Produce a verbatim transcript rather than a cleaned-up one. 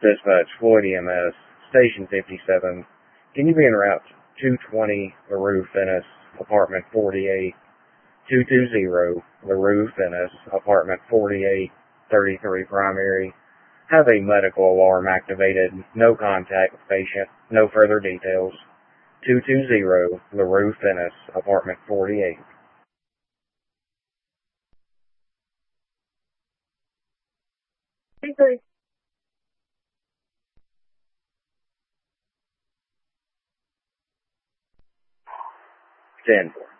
Dispatch, Floyd E M S, Station fifty-seven. Can you be en route to two twenty LaRue Finnis, Apartment forty-eight, two two zero LaRue Finnis, Apartment forty-eight, thirty-three Primary. Have a medical alarm activated. No contact with patient. No further details. two two zero LaRue Finnis, Apartment forty-eight. ten.